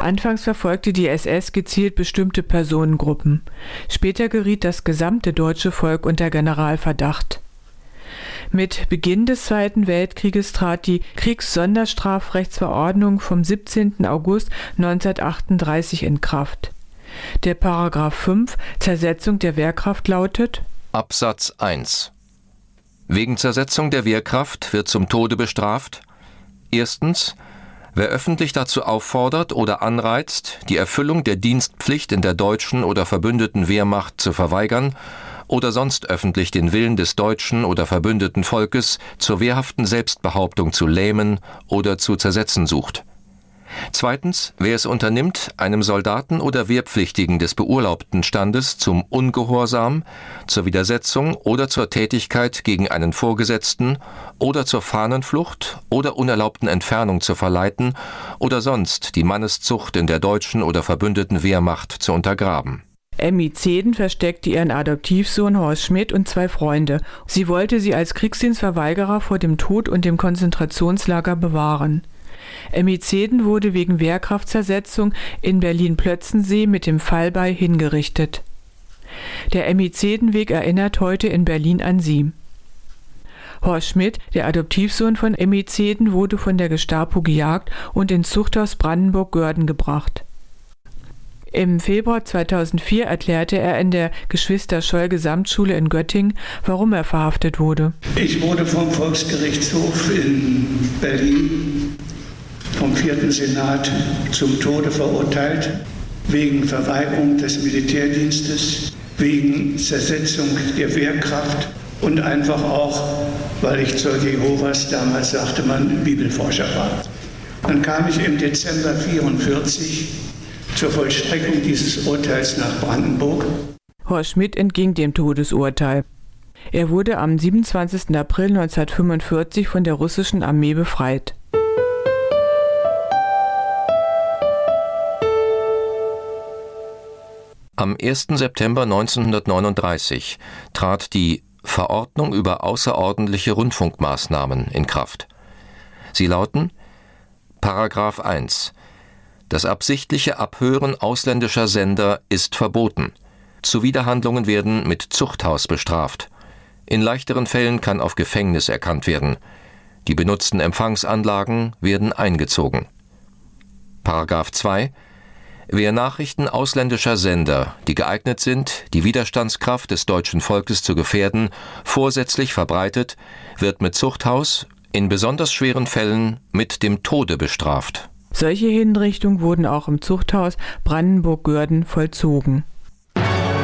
Anfangs verfolgte die SS gezielt bestimmte Personengruppen. Später geriet das gesamte deutsche Volk unter Generalverdacht. Mit Beginn des Zweiten Weltkrieges trat die Kriegssonderstrafrechtsverordnung vom 17. August 1938 in Kraft. Der Paragraph 5 Zersetzung der Wehrkraft lautet: Absatz 1. Wegen Zersetzung der Wehrkraft wird zum Tode bestraft: Erstens, wer öffentlich dazu auffordert oder anreizt, die Erfüllung der Dienstpflicht in der deutschen oder verbündeten Wehrmacht zu verweigern oder sonst öffentlich den Willen des deutschen oder verbündeten Volkes zur wehrhaften Selbstbehauptung zu lähmen oder zu zersetzen sucht. Zweitens, wer es unternimmt, einem Soldaten oder Wehrpflichtigen des beurlaubten Standes zum Ungehorsam, zur Widersetzung oder zur Tätigkeit gegen einen Vorgesetzten oder zur Fahnenflucht oder unerlaubten Entfernung zu verleiten oder sonst die Manneszucht in der deutschen oder verbündeten Wehrmacht zu untergraben. Emmy Zehden versteckte ihren Adoptivsohn Horst Schmidt und 2 Freunde. Sie wollte sie als Kriegsdienstverweigerer vor dem Tod und dem Konzentrationslager bewahren. Emmy Zehden wurde wegen Wehrkraftzersetzung in Berlin-Plötzensee mit dem Fallbeil hingerichtet. Der Emmy-Zehden-Weg erinnert heute in Berlin an sie. Horst Schmidt, der Adoptivsohn von Emmy Zehden, wurde von der Gestapo gejagt und ins Zuchthaus Brandenburg-Göhrden gebracht. Im Februar 2004 erklärte er in der Geschwister-Scholl-Gesamtschule in Göttingen, warum er verhaftet wurde. Ich wurde vom Volksgerichtshof in Berlin vom 4. Senat zum Tode verurteilt, wegen Verweigerung des Militärdienstes, wegen Zersetzung der Wehrkraft und einfach auch, weil ich Zeuge Jehovas, damals sagte man, Bibelforscher war. Dann kam ich im Dezember 1944 zur Vollstreckung dieses Urteils nach Brandenburg. Horst Schmidt entging dem Todesurteil. Er wurde am 27. April 1945 von der russischen Armee befreit. Am 1. September 1939 trat die Verordnung über außerordentliche Rundfunkmaßnahmen in Kraft. Sie lauten: Paragraph 1. Das absichtliche Abhören ausländischer Sender ist verboten. Zuwiderhandlungen werden mit Zuchthaus bestraft. In leichteren Fällen kann auf Gefängnis erkannt werden. Die benutzten Empfangsanlagen werden eingezogen. Paragraph 2. Wer Nachrichten ausländischer Sender, die geeignet sind, die Widerstandskraft des deutschen Volkes zu gefährden, vorsätzlich verbreitet, wird mit Zuchthaus, in besonders schweren Fällen mit dem Tode bestraft. Solche Hinrichtungen wurden auch im Zuchthaus Brandenburg-Göhrden vollzogen.